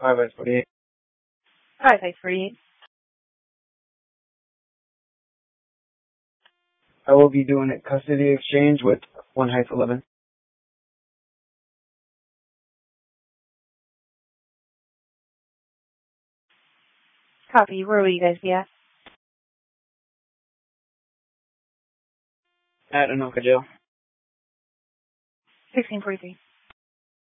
5-48. 5-48. I will be doing a custody exchange with 1-11. Copy. Where will you guys be at? At Anoka Jail. 1643.